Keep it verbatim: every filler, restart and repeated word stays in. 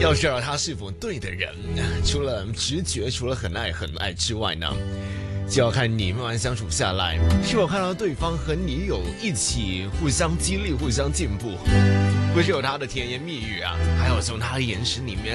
要知道他是否对的人，除了直觉，除了很爱很爱之外呢，就要看你慢慢相处下来，是否看到对方和你有一起互相激励、互相进步，不是有他的甜言蜜语啊，还有从他的眼神里面